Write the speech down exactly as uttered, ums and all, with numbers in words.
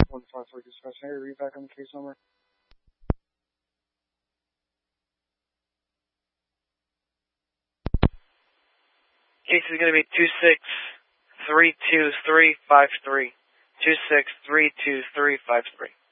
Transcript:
one five four dispatch. Can you read back on the case number? Case is going to be two six three two three five three. two six three two three five three.